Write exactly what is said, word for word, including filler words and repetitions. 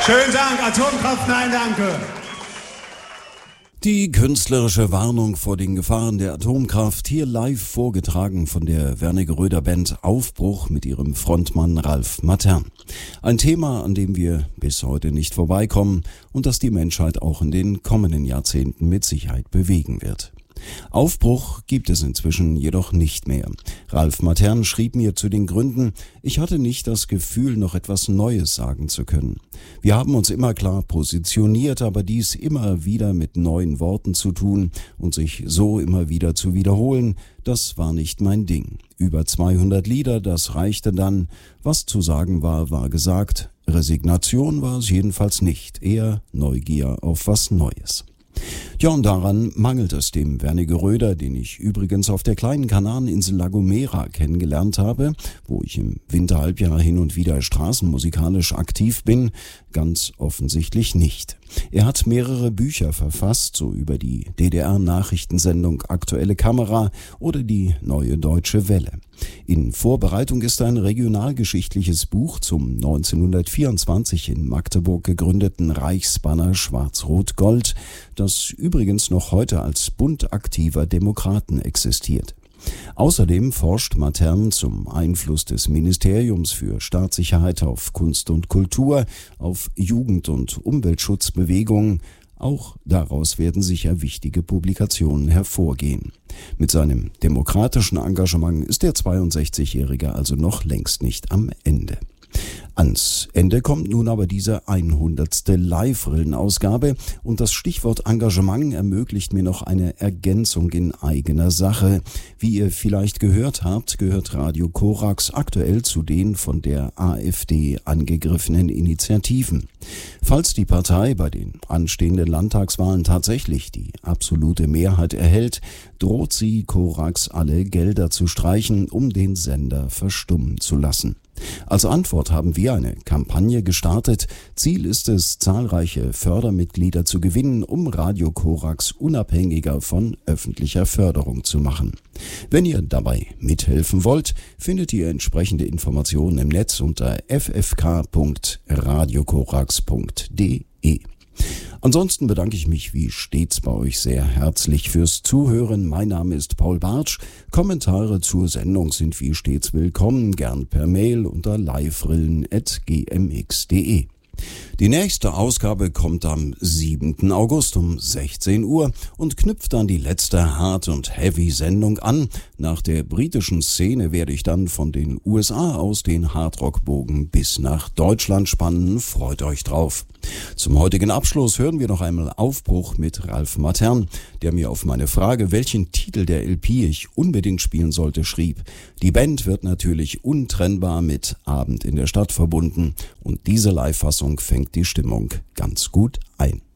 Schönen Dank. Atomkraft, nein, danke. Die künstlerische Warnung vor den Gefahren der Atomkraft, hier live vorgetragen von der Wernigeröder-Band Aufbruch mit ihrem Frontmann Ralf Matern. Ein Thema, an dem wir bis heute nicht vorbeikommen und das die Menschheit auch in den kommenden Jahrzehnten mit Sicherheit bewegen wird. Aufbruch gibt es inzwischen jedoch nicht mehr. Ralf Matern schrieb mir zu den Gründen: Ich hatte nicht das Gefühl, noch etwas Neues sagen zu können. Wir haben uns immer klar positioniert, aber dies immer wieder mit neuen Worten zu tun und sich so immer wieder zu wiederholen, das war nicht mein Ding. Über zweihundert Lieder, das reichte dann. Was zu sagen war, war gesagt. Resignation war es jedenfalls nicht, eher Neugier auf was Neues. Ja, und daran mangelt es dem Wernigeröder, den ich übrigens auf der kleinen Kanareninsel La Gomera kennengelernt habe, wo ich im Winterhalbjahr hin und wieder straßenmusikalisch aktiv bin, ganz offensichtlich nicht. Er hat mehrere Bücher verfasst, so über die D D R-Nachrichtensendung Aktuelle Kamera oder die Neue Deutsche Welle. In Vorbereitung ist ein regionalgeschichtliches Buch zum neunzehnhundertvierundzwanzig in Magdeburg gegründeten Reichsbanner Schwarz-Rot-Gold, das übrigens noch heute als Bund aktiver Demokraten existiert. Außerdem forscht Matern zum Einfluss des Ministeriums für Staatssicherheit auf Kunst und Kultur, auf Jugend- und Umweltschutzbewegungen. Auch daraus werden sicher wichtige Publikationen hervorgehen. Mit seinem demokratischen Engagement ist der zweiundsechzigjährige also noch längst nicht am Ende. Ans Ende kommt nun aber diese hundertste Live-Rillen-Ausgabe und das Stichwort Engagement ermöglicht mir noch eine Ergänzung in eigener Sache. Wie ihr vielleicht gehört habt, gehört Radio Korax aktuell zu den von der AfD angegriffenen Initiativen. Falls die Partei bei den anstehenden Landtagswahlen tatsächlich die absolute Mehrheit erhält, droht sie, Korax alle Gelder zu streichen, um den Sender verstummen zu lassen. Als Antwort haben wir eine Kampagne gestartet. Ziel ist es, zahlreiche Fördermitglieder zu gewinnen, um Radio Korax unabhängiger von öffentlicher Förderung zu machen. Wenn ihr dabei mithelfen wollt, findet ihr entsprechende Informationen im Netz unter f f k punkt radiokorax punkt d e. Ansonsten bedanke ich mich wie stets bei euch sehr herzlich fürs Zuhören. Mein Name ist Paul Bartsch. Kommentare zur Sendung sind wie stets willkommen, gern per Mail unter liverillen at g m x punkt d e. Die nächste Ausgabe kommt am siebten August um sechzehn Uhr und knüpft an die letzte Hard- und Heavy-Sendung an. Nach der britischen Szene werde ich dann von den U S A aus den Hardrock-Bogen bis nach Deutschland spannen. Freut euch drauf. Zum heutigen Abschluss hören wir noch einmal Aufbruch mit Ralf Matern, der mir auf meine Frage, welchen Titel der L P ich unbedingt spielen sollte, schrieb: Die Band wird natürlich untrennbar mit Abend in der Stadt verbunden und diese Live-Fassung fängt die Stimmung ganz gut ein.